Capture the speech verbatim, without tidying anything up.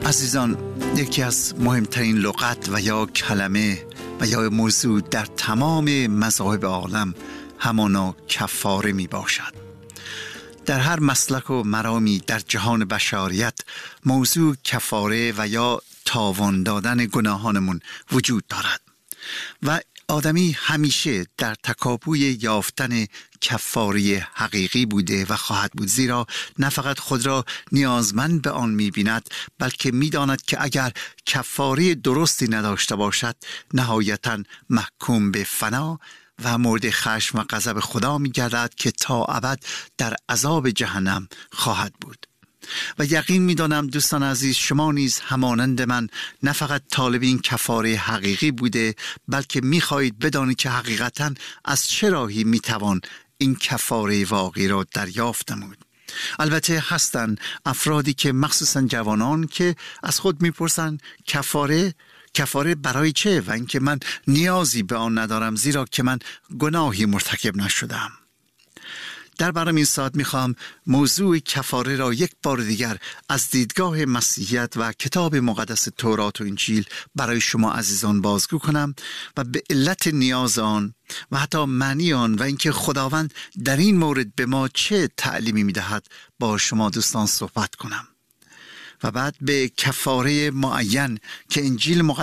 عزیزان، یکی از مهمترین لغت و یا کلمه و یا موضوع در تمام مذاهب عالم همانا کفاره می باشد. در هر مسلک و مرامی در جهان بشریت موضوع کفاره و یا تاوان دادن گناهانمون وجود دارد و آدمی همیشه در تکاپوی یافتن کفاره حقیقی بوده و خواهد بود، زیرا نه فقط خود را نیازمند به آن می‌بیند، بلکه می‌داند که اگر کفاره درستی نداشته باشد نهایتاً محکوم به فنا و مورد خشم و غضب خدا می‌گردد که تا ابد در عذاب جهنم خواهد بود. و یقین می‌دانم دوستان عزیز، شما نیز همانند من نه فقط طالب این کفاره حقیقی بوده، بلکه می‌خواهید بدانید که حقیقتاً از چه راهی می‌توان این کفاره واقعی را دریافت نمود. البته هستند افرادی که مخصوصاً جوانان که از خود می‌پرسند کفاره کفاره برای چه؟ و اینکه من نیازی به آن ندارم، زیرا که من گناهی مرتکب نشدم. در برنامه این ساعت میخوام موضوع کفاره را یک بار دیگر از دیدگاه مسیحیت و کتاب مقدس تورات و انجیل برای شما عزیزان بازگو کنم و به علت نیاز آن و حتی معنی آن و اینکه خداوند در این مورد به ما چه تعلیمی میدهد با شما دوستان صحبت کنم و بعد به کفاره معین که انجیل مقدس